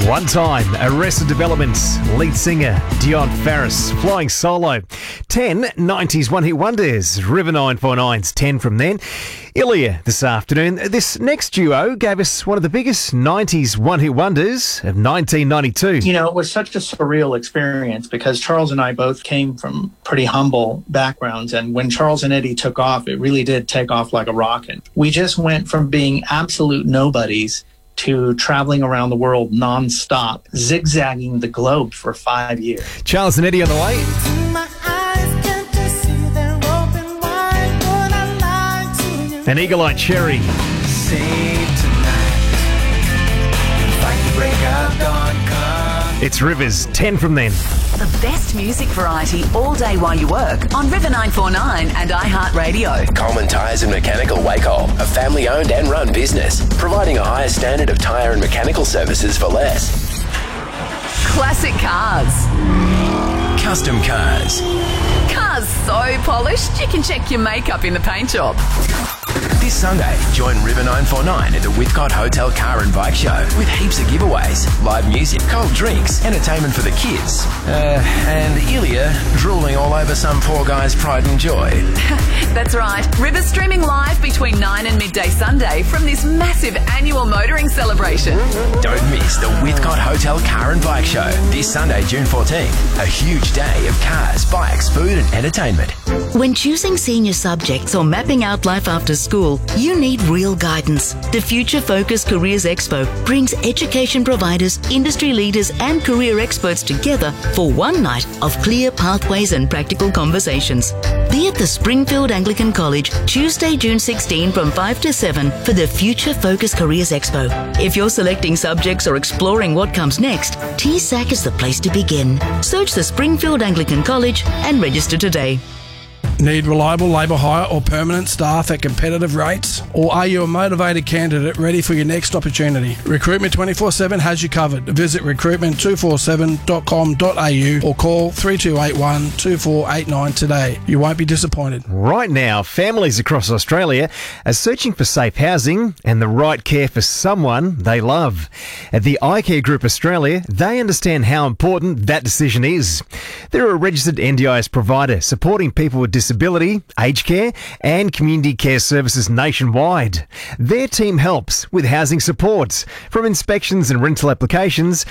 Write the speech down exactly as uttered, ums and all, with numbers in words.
One Time, Arrested Development's lead singer Dion Farris flying solo. ten nineties one-hit wonders, River nine four nine's ten from then. Ilya this afternoon. This next duo gave us one of the biggest nineties one-hit wonders of nineteen ninety-two. You know, it was such a surreal experience because Charles and I both came from pretty humble backgrounds, and when Charles and Eddie took off, it really did take off like a rocket. We just went from being absolute nobodies to traveling around the world non-stop, zigzagging the globe for five years. Charles and Eddie on the way. And Eagle Eye Cherry. It's Rivers, ten from then. The best music variety all day while you work on River nine four nine and iHeartRadio. Coleman Tyres and Mechanical Wacol, a family-owned and run business, providing a higher standard of tyre and mechanical services for less. Classic cars. Custom cars. Cars so polished you can check your makeup in the paint shop. This Sunday, join River nine four nine at the Whitcott Hotel Car and Bike Show with heaps of giveaways, live music, cold drinks, entertainment for the kids, uh, and Ilya drooling all over some poor guy's pride and joy. That's right. River's streaming live between nine and midday Sunday from this massive annual motoring celebration. Don't miss the Whitcott Hotel Car and Bike Show this Sunday, June fourteenth. A huge day of cars, bikes, food and entertainment. When choosing senior subjects or mapping out life after school, you need real guidance. The Future Focus Careers Expo brings education providers, industry leaders and career experts together for one night of clear pathways and practical conversations. Be at the Springfield Anglican College Tuesday, June sixteenth from five to seven for the Future Focus Careers Expo. If you're selecting subjects or exploring what comes next, T S A C is the place to begin. Search the Springfield Anglican College and register today. Need reliable labour hire or permanent staff at competitive rates? Or are you a motivated candidate ready for your next opportunity? Recruitment twenty-four seven has you covered. Visit recruitment two four seven dot com dot a u or call three two eight one, two four eight nine today. You won't be disappointed. Right now, families across Australia are searching for safe housing and the right care for someone they love. At the iCare Group Australia, they understand how important that decision is. They're a registered N D I S provider supporting people with disability, aged care and community care services nationwide. Their team helps with housing supports, from inspections and rental applications